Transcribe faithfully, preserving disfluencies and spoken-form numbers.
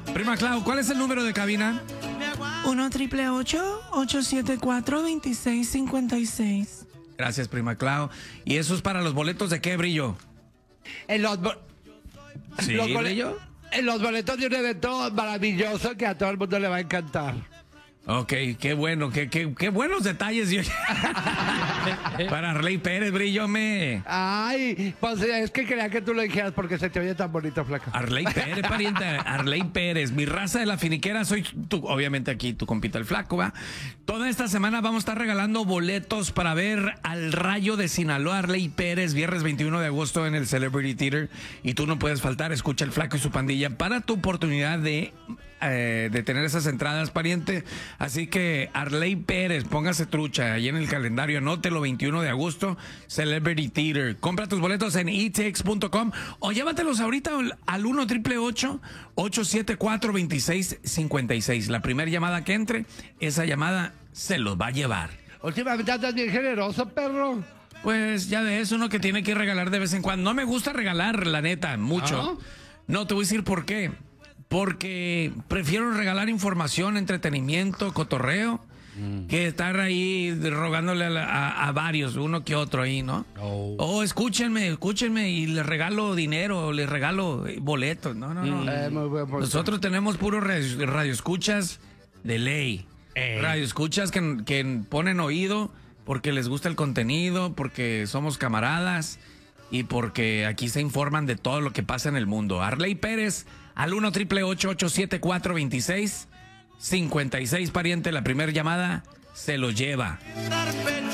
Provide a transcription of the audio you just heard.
Prima Clau, ¿cuál es el número de cabina? uno triple ocho, ocho siete cuatro, dos seis cinco seis. Gracias, Prima Clau. ¿Y eso es para los boletos de qué, Brillo? En los, bo- Sí, los bole- Brillo. en los boletos de un evento maravilloso que a todo el mundo le va a encantar. Ok, qué bueno, qué, qué, qué buenos detalles. Yo... para Arley Pérez, Brillo, me... Ay, pues es que quería que tú lo dijeras porque se te oye tan bonito, flaca. Arley Pérez, pariente, Arley Pérez, mi raza de la finiquera, soy tú, obviamente aquí tu compita el flaco, ¿va? Toda esta semana vamos a estar regalando boletos para ver al Rayo de Sinaloa, Arley Pérez, viernes veintiuno de agosto en el Celebrity Theater, y tú no puedes faltar, escucha el flaco y su pandilla para tu oportunidad de, eh, de tener esas entradas, pariente. Así que Arley Pérez, póngase trucha ahí en el calendario, anótelo, veintiuno de agosto, Celebrity Theater. Compra tus boletos en e tix punto com o llévatelos ahorita al uno triple ocho, ocho siete cuatro, dos seis cinco seis. La primera llamada que entre, esa llamada se los va a llevar. Últimamente andas bien generoso, perro. Pues ya ves, uno que tiene que regalar de vez en cuando. No me gusta regalar, la neta, mucho. ¿Ah? No, te voy a decir por qué. Porque prefiero regalar información, entretenimiento, cotorreo, mm. que estar ahí rogándole a, la, a, a varios, uno que otro ahí, ¿no? Oh. oh, escúchenme, escúchenme y les regalo dinero, les regalo boletos. No, no, no. Mm. Eh, muy buen punto. Nosotros tenemos puros radio, radioescuchas de ley. Eh. Radioescuchas que, que ponen oído porque les gusta el contenido, porque somos camaradas y porque aquí se informan de todo lo que pasa en el mundo. Arley Pérez al uno triple ocho, ocho siete cuatro, dos seis cinco seis, pariente, la primera llamada se lo lleva.